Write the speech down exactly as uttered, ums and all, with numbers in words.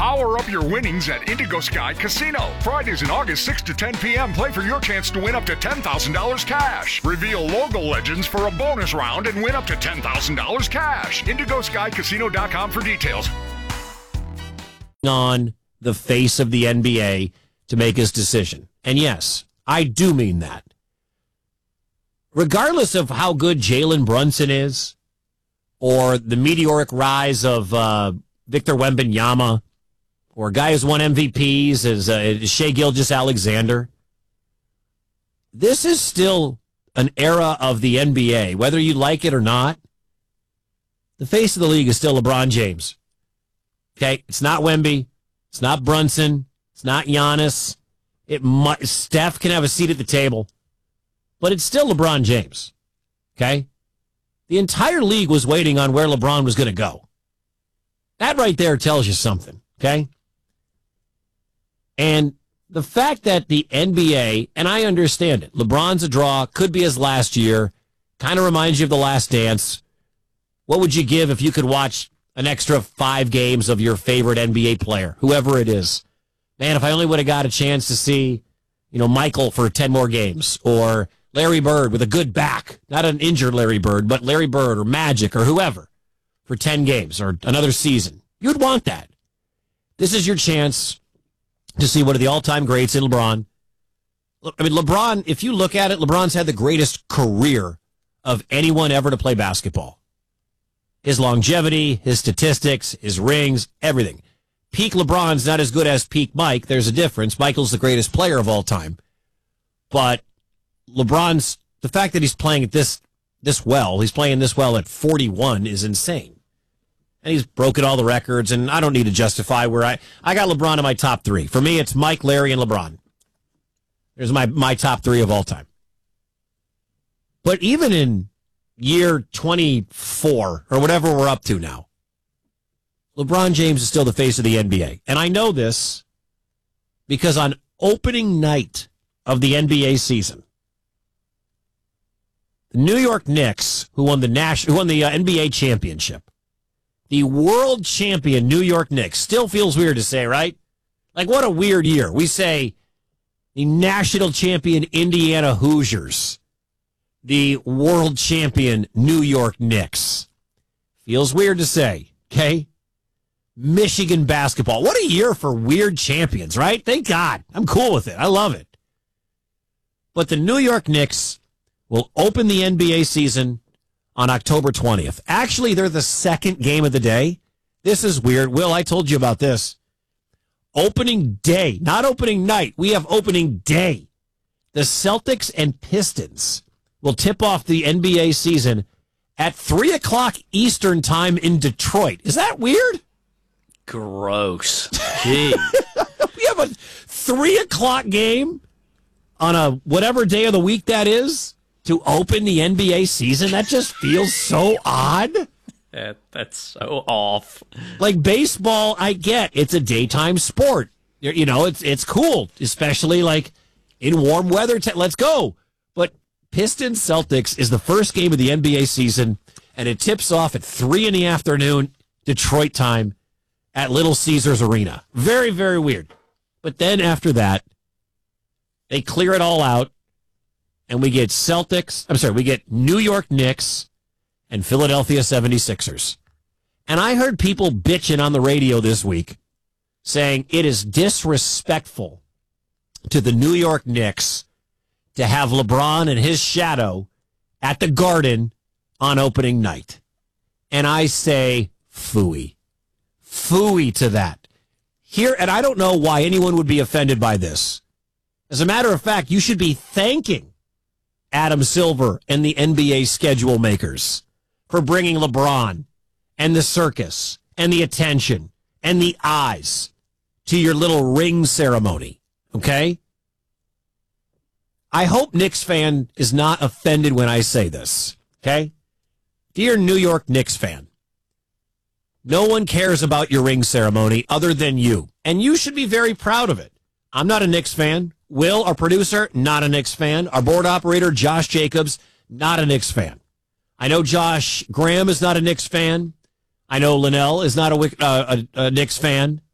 Power up your winnings at Indigo Sky Casino. Fridays in August, six to ten p.m. Play for your chance to win up to ten thousand dollars cash. Reveal logo legends for a bonus round and win up to ten thousand dollars cash. indigo sky casino dot com for details. On the face of the N B A to make his decision. And yes, I do mean that. Regardless of how good Jalen Brunson is, or the meteoric rise of uh, Victor Wembanyama, or a guy who's won M V Ps as uh, Shai Gilgeous-Alexander, this is still an era of the N B A. Whether you like it or not, the face of the league is still LeBron James. Okay, it's not Wemby, it's not Brunson, it's not Giannis. It might, Steph can have a seat at the table, but it's still LeBron James. Okay, the entire league was waiting on where LeBron was going to go. That right there tells you something. Okay, and the fact that the N B A, and I understand it, LeBron's a draw, could be his last year, kind of reminds you of The Last Dance. What would you give if you could watch an extra five games of your favorite N B A player, whoever it is? Man, if I only would have got a chance to see, you know, Michael for ten more games, or Larry Bird with a good back, not an injured Larry Bird, but Larry Bird or Magic or whoever for ten games or another season. You'd want that. This is your chance to see one of the all-time greats in LeBron. I mean, LeBron, if you look at it, LeBron's had the greatest career of anyone ever to play basketball. His longevity, his statistics, his rings, everything. Peak LeBron's not as good as peak Mike. There's a difference. Michael's the greatest player of all time. But LeBron's, the fact that he's playing at this this well, he's playing this well at forty-one is insane. And he's broken all the records, and I don't need to justify where I... I got LeBron in my top three. For me, it's Mike, Larry, and LeBron. There's my, my top three of all time. But even in year twenty-four, or whatever we're up to now, LeBron James is still the face of the N B A. And I know this because on opening night of the N B A season, the New York Knicks, who won the Nash, who won the uh, N B A championship, the world champion New York Knicks, still feels weird to say, right? Like, what a weird year. We say the national champion Indiana Hoosiers, the world champion New York Knicks. Feels weird to say, okay? Michigan basketball. What a year for weird champions, right? Thank God. I'm cool with it. I love it. But the New York Knicks will open the N B A season on October twentieth. Actually, they're the second game of the day. This is weird. Will, I told you about this. Opening day, not opening night. We have opening day. The Celtics and Pistons will tip off the N B A season at three o'clock Eastern time in Detroit. Is that weird? Gross. Gee. We have a three o'clock game on a whatever day of the week that is to open the N B A season. That just feels so odd. That, that's so off. Like baseball, I get it's a daytime sport. You you know, it's it's cool, especially like in warm weather. T- let's go. But Pistons Celtics is the first game of the N B A season, and it tips off at three in the afternoon, Detroit time, at Little Caesars Arena. Very, very weird. But then after that, they clear it all out, and we get Celtics, I'm sorry, we get New York Knicks and Philadelphia seventy-sixers. And I heard people bitching on the radio this week saying it is disrespectful to the New York Knicks to have LeBron and his shadow at the Garden on opening night. And I say, phooey. Phooey to that. Here, and I don't know why anyone would be offended by this. As a matter of fact, you should be thanking Adam Silver and the N B A schedule makers for bringing LeBron and the circus and the attention and the eyes to your little ring ceremony, okay? I hope Knicks fan is not offended when I say this, okay? Dear New York Knicks fan, no one cares about your ring ceremony other than you, and you should be very proud of it. I'm not a Knicks fan. Will, our producer, not a Knicks fan. Our board operator, Josh Jacobs, not a Knicks fan. I know Josh Graham is not a Knicks fan. I know Linnell is not a, uh, a, a Knicks fan.